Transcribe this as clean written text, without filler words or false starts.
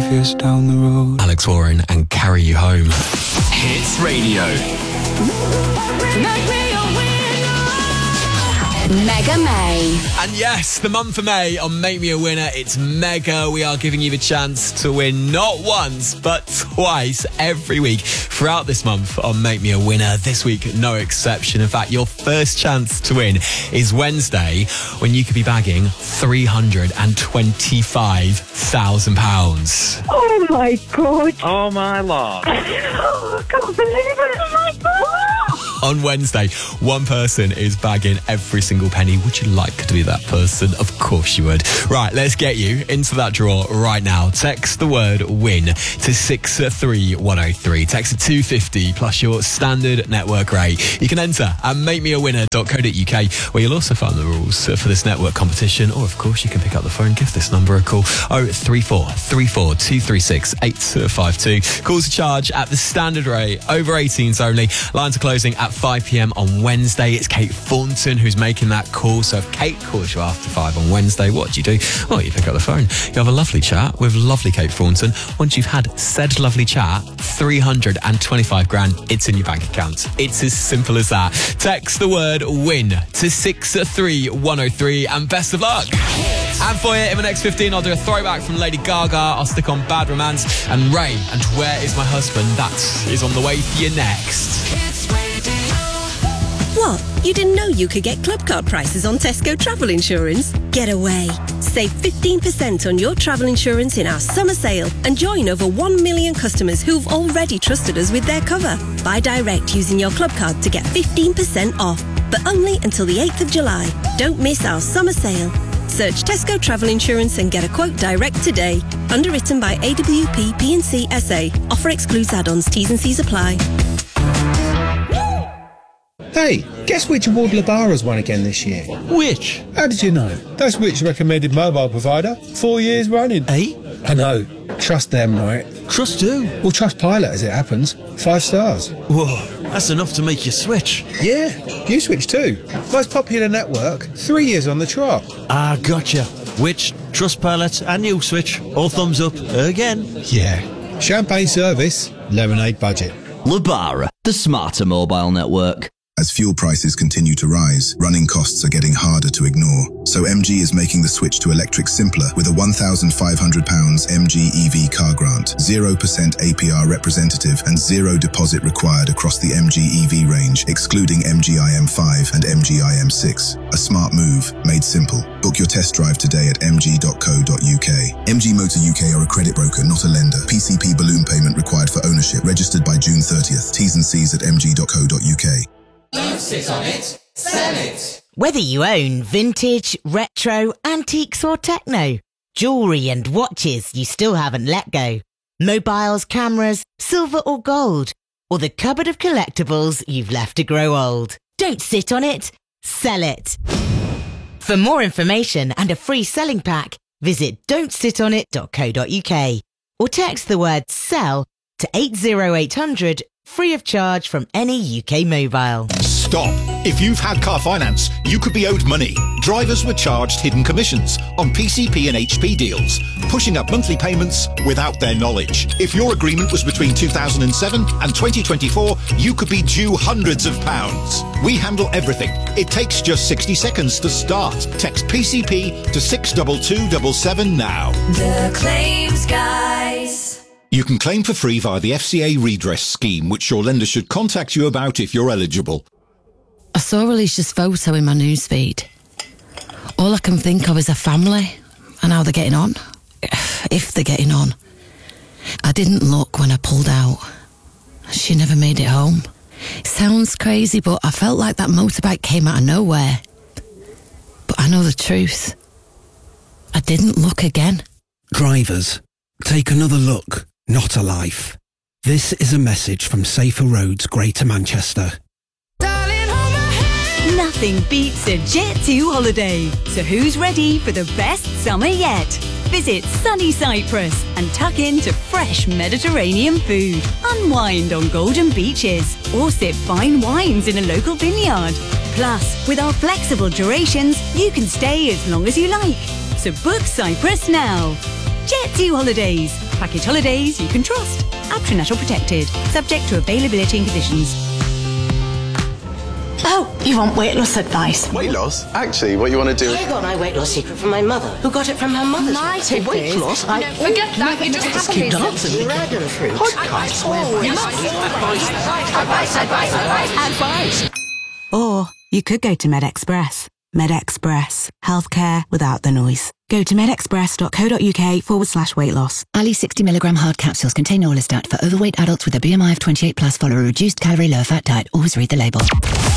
years down the road. Alex Warren and Carry You Home. Hits Radio. Mega May. And yes, the month of May on Make Me a Winner, it's mega. We are giving you the chance to win not once, but twice every week throughout this month on Make Me a Winner. This week, no exception. In fact, your first chance to win is Wednesday, when you could be bagging £325,000. Oh my God. Oh my Lord. Oh, I can't believe it. Oh my God. On Wednesday, one person is bagging every single penny. Would you like to be that person? Of course you would. Right, let's get you into that draw right now. Text the word WIN to 63103. Text it 250 plus your standard network rate. You can enter at makemeawinner.co.uk, where you'll also find the rules for this network competition. Or, of course, you can pick up the phone, give this number a call. 03434 236 852. Calls are charged at the standard rate. Over 18s only. Lines are closing at 5 p.m. on Wednesday. It's Kate Thornton who's making that call. So if Kate calls you after 5 on Wednesday, what do you do? Well, you pick up the phone. You have a lovely chat with lovely Kate Thornton. Once you've had said lovely chat, 325 grand, it's in your bank account. It's as simple as that. Text the word WIN to 63103 and best of luck. And for you, in the next 15, I'll do a throwback from Lady Gaga. I'll stick on Bad Romance and Ray and Where Is My Husband? That is on the way for you next. What? You didn't know you could get club card prices on Tesco travel insurance? Get away. Save 15% on your travel insurance in our summer sale and join over 1 million customers who've already trusted us with their cover. Buy direct using your club card to get 15% off, but only until the 8th of July. Don't miss our summer sale. Search Tesco Travel Insurance and get a quote direct today. Underwritten by AWP P&C SA. Offer excludes add-ons. T's and C's apply. Hey, guess which award Labara's won again this year? Which? How did you know? That's Which recommended mobile provider. 4 years running. Eh? I know. Trust them, right? Trust who? Well, trust Pilot as it happens. 5 stars. Whoa, that's enough to make you switch. Yeah, you switch too. Most popular network, 3 years on the trot. Ah, gotcha. Which, Trustpilot and you switch, all thumbs up again. Yeah. Champagne service, lemonade budget. Labara, the smarter mobile network. As fuel prices continue to rise, running costs are getting harder to ignore. So MG is making the switch to electric simpler with a £1,500 MG EV car grant, 0% APR representative and 0 deposit required across the MG EV range, excluding MG IM5 and MG IM6. A smart move, made simple. Book your test drive today at mg.co.uk. MG Motor UK are a credit broker, not a lender. PCP balloon payment required for ownership. Registered by June 30th. T's and C's at mg.co.uk. Don't sit on it, sell it. Whether you own vintage, retro, antiques or techno, jewellery and watches you still haven't let go, mobiles, cameras, silver or gold, or the cupboard of collectibles you've left to grow old. Don't sit on it, sell it. For more information and a free selling pack, visit don'tsitonit.co.uk or text the word SELL to 80800 free of charge from any UK mobile. Stop. If you've had car finance, you could be owed money. Drivers were charged hidden commissions on PCP and HP deals, pushing up monthly payments without their knowledge. If your agreement was between 2007 and 2024, you could be due hundreds of pounds. We handle everything. It takes just 60 seconds to start. Text PCP to 62277 now. The Claims Guys. You can claim for free via the FCA redress scheme, which your lender should contact you about if you're eligible. I saw Alicia's photo in my newsfeed. All I can think of is her family and how they're getting on. If they're getting on. I didn't look when I pulled out. She never made it home. It sounds crazy, but I felt like that motorbike came out of nowhere. But I know the truth. I didn't look again. Drivers, take another look, not a life. This is a message from Safer Roads, Greater Manchester. Nothing beats a Jet2 holiday. So who's ready for the best summer yet? Visit sunny Cyprus and tuck into fresh Mediterranean food. Unwind on golden beaches or sip fine wines in a local vineyard. Plus, with our flexible durations, you can stay as long as you like. So book Cyprus now. Jet2 Holidays. Package holidays you can trust. Abtranet protected. Subject to availability and conditions. Oh, you want weight loss advice? Weight loss? Actually, what you want to do... I got my weight loss secret from my mother, who got it from her mother's. My tip weight is... loss? No, forget that. You just keep dancing. Dragon fruit. Podcast. Advice. Or you could go to MedExpress. MedExpress. Healthcare without the noise. Go to medexpress.co.uk/weight loss. Ali 60mg hard capsules contain Orlistat for overweight adults with a BMI of 28 plus. Follow a reduced calorie, low fat diet. Always read the label.